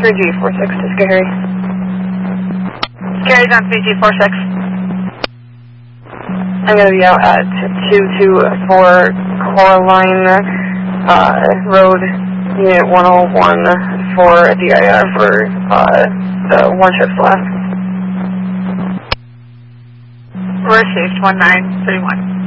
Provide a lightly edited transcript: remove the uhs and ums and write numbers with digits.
3G46 to Scary. Scary's on 3G46. I'm going to be out at 224 Coraline Road, Unit 101 for DIR for the one shift left. Received 1931.